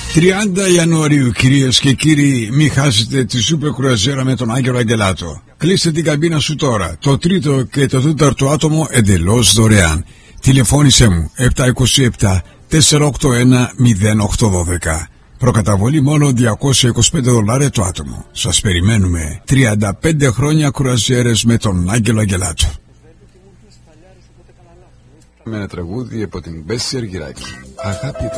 30 Ιανουαρίου, κυρίες και κύριοι, μην χάσετε τη σούπερ κρουαζιέρα με τον Άγγελο Αγγελάτο. Κλείστε την καμπίνα σου τώρα. Το τρίτο και το τέταρτο άτομο εντελώς δωρεάν. Τηλεφώνησέ μου 727 481 0812. Προκαταβολή μόνο $225 το άτομο. Σας περιμένουμε. 35 χρόνια κρουαζιέρες με τον Άγγελο Αγγελάτο. Με ένα τραγούδι από την Μπέσση Αργυράκη. Αγάπη